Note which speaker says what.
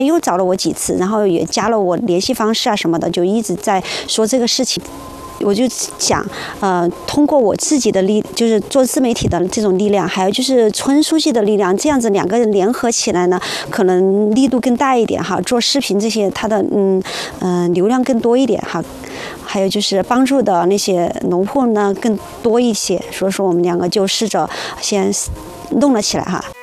Speaker 1: 又找了我几次，然后也加了我联系方式啊什么的，就一直在说这个事情。我就想，通过我自己的就是做自媒体的这种力量，还有就是村书记的力量，这样子两个人联合起来呢，可能力度更大一点哈。做视频这些，它的流量更多一点哈。还有就是帮助的那些农户呢更多一些，所以说我们两个就试着先弄了起来哈。